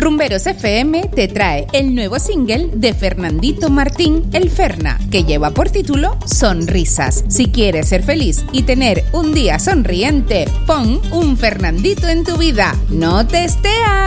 Rumberos FM te trae el nuevo single de Fernandito Martín, El Ferna, que lleva por título Sonrisas. Si quieres ser feliz y tener un día sonriente, pon un Fernandito en tu vida. ¡No te estea!